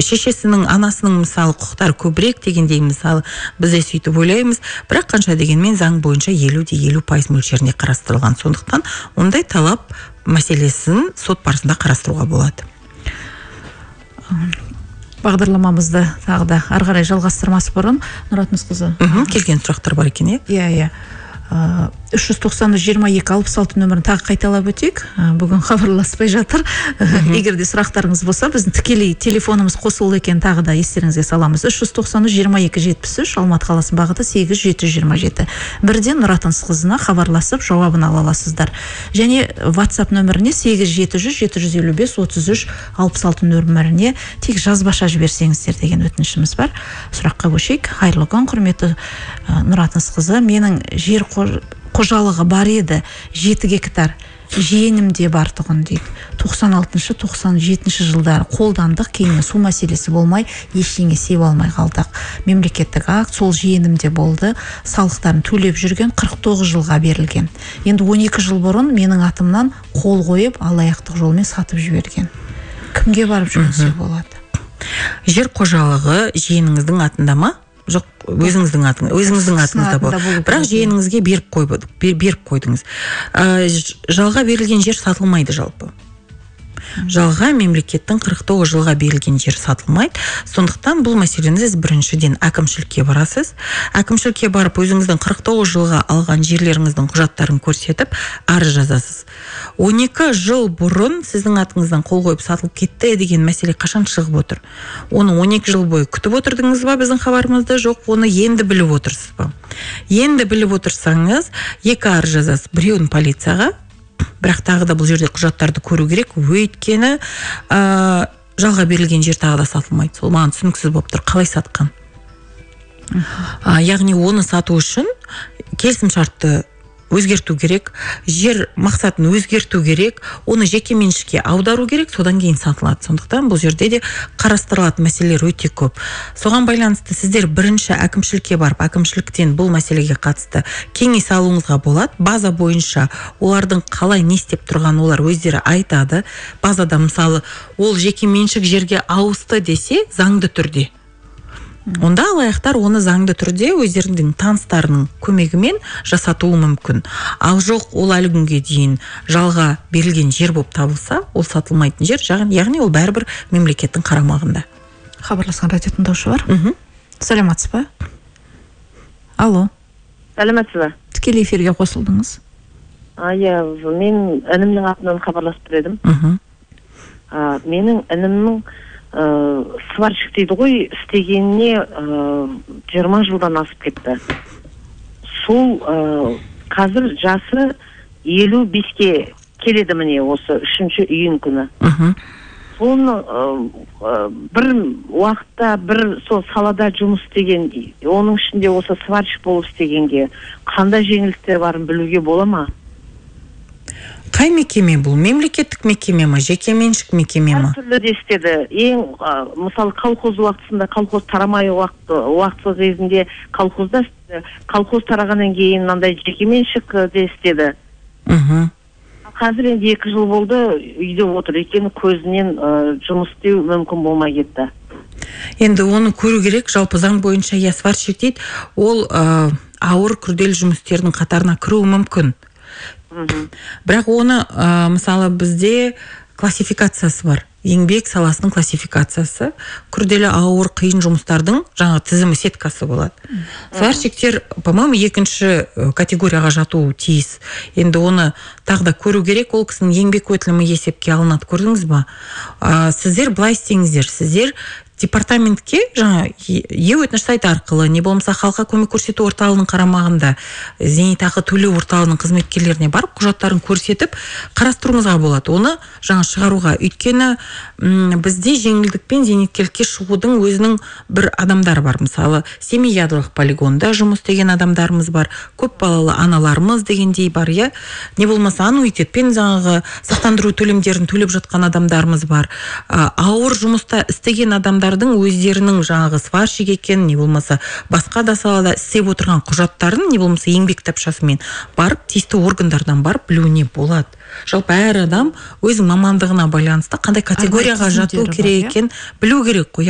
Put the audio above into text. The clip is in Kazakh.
шешесінің, анасының мысалы құқықтары көбірек дегендей мысалы бізде сөйтіп ойлаймыз. Бірақ қанша дегенмен заң бойынша 50% мөлшерінде қарастырылған. Сондықтан ондай талап мәселесін сот барысында қарастыруға болады. Бағдарламамызды тағы да ары қарай жалғастырмас бұрын Нұрат Нұсқызы. Келген сұрақтар бар екен, иә. 390-22-66 нөмірін тағы қайталап өтейік. Бүгін хабарласпай жатыр. Егер де сұрақтарыңыз болса, біздің тікелей телефонымыз қосылды екен, тағы да естеріңізге саламыз. 390-22-73 Алматы қаласы бағыты 8727. Бірден Нұрат Нұсқызына хабарласып жауабын ала аласыздар. Және WhatsApp нөміріне 8700-755-33-66 нөміріне тек жазбаша жіберсеңіздер деген өтінішіміз бар. Сұраққа көшейік. Қайырлы күн, құрметті Нұрат Нұсқызы. Менің жер қожалығы бар еді, 7 гектар, жиенімде бар тұғын дейді. 96-97 жылдары қолдандық, кейін су мәселесі болмай, ештеңе сеп алмай қалдық. Мемлекеттік акт сол жиенімде болды, салықтарын төлеп жүрген 49 жылға берілген. Енді 12 жыл бұрын менің атымнан қол қойып, алаяқтық жолмен сатып жіберген. Кімге барып жүгінсе болады? Жер қожалығы жиеніңіздің атында ма? Жоқ, өзіңіздің атыңызда болды. Бірақ жиеніңізге беріп қойдыңыз. Жалға берілген жер сатылмайды жалпы. Жалға мемлекеттің 49 жылға берілген жер сатылмайды. Сондықтан бұл мәселені сіз біріншіден әкімшілікке барасыз. Әкімшілікке барып өзіңіздің 49 жылға алған жерлеріңіздің құжаттарын көрсетіп, арыз жазасыз. 12 жыл бұрын сіздің атыңыздан қол қойып сатылып кетті деген мәселе қашан шығып отыр? Оны 12 жыл бойы күтіп отырдыңыз ба біздің хабарымызда? Жоқ, оны енді біліп отырсыз ба? Енді біліп отырсаңыз, 2 арыз жазасыз. Біреуін полицияға, бірақ тағы да бұл жерде құжаттарды көру керек, өйткені жалға берілген жер тағы да сатылмайды. Сол маған түсініксіз болып тұр, қалай сатқан? Яғни оны сату үшін келісім шартты өзгерту керек, жер мақсатын өзгерту керек, оны жеке меншікке аудару керек, содан кейін сатылады. Сондықтан бұл жерде де қарастырылатын мәселелер өте көп. Соған байланысты сіздер бірінші әкімшілікке барып, әкімшіліктен бұл мәселеге қатысты кеңес алуыңызға болады. База бойынша олардың қалай не істеп тұрған олар өздері айтады. Базада мысалы ол жеке меншік жерге ауысты десе, заңды түрде. Онда алаяқтар оны заңды түрде өздерінің таныстарының көмегімен жасатуы мүмкін. Ал жоқ, ол әлі күнге дейін жалға берілген жер болып табылса, ол сатылмайтын жер, яғни ол бәрібір мемлекеттің қарамағында. Хабарласқан радио тыңдаушы бар. Сәлеметсіз ба? Алло. Сәлеметсіз ба? Тікелей эфирге қосылдыңыз. Мен інімнің атынан хабарласып едім. Менің інімнің сварщик дейді ғой, істегеніне 20 жылдан асып кетті. Сол қазір жасы 55-ке келеді міне осы 3-ші үйін күні. Соны бір уақытта бір сол салада жұмыс істеген, оның ішінде осы сварщик болып істегенге қандай жеңілдіктер барын білуге бола ма? Қай мекеме бұл? Мемлекеттік мекеме ма? Жеке меншік мекеме ма? Әртүрлі де істеді. Мысалы колхоз уақытысында, колхоз тарамай уақыты кезінде колхоз тарағаннан кейін мынандай жеке меншік де істеді. Қазір енді 2 жыл болды үйде отыр екен, көзінен жұмыс істеу мүмкін болмай кетті. Енді оны көру керек, жалпы заң бойынша сварщик дейді, ол ауыр күрделі жұмыстердің қатарына кіруі мүмкін. Бірақ оны мысалы бізде классификациясы бар. Еңбек саласының классификациясы, күрделі ауыр қиын жұмыстардың жаңа тізімі сеткасы болады. Сварщиктер, по-моему, 2-ші категорияға жатуы тиіс. Енді оны тағы да көру керек, ол кісінің еңбек өтілімі есепке алынады, көрдіңіз ба? Сіздер былай істеңіздер, сіздер департаментке жаңа өтініш сайты арқылы, не болмаса халыққа көмек көрсету орталығының қарамағында зейнетақы төлеу орталығының қызметкерлеріне барып құжаттарын көрсетіп қарастыруыңызға болады. Оны жаңа шығаруға, өйткені бізде жеңілдікпен зейнеткерлікке шығудың өзінің бір адамдары бар. Мысалы, семей ядролық полигонда жұмыс деген адамдарымыз бар, көп балалы аналарымыз дегендей бар, не болмаса аннуитетпен жаңағы сақтандыру төлемдерін төлеп жатқан адамдарымыз бар. Ауыр жұмыста істеген адамдардың өздерінің жаңағы сварщик екен, не болмаса басқа да салада істеп отырған құжаттарын, не болмаса еңбек кітапшасымен барып, тиісті органдардан барып білуіне болады. Жалпы әр адам өзінің мамандығына байланысты қандай категорияға жату керек екен білу керек қой.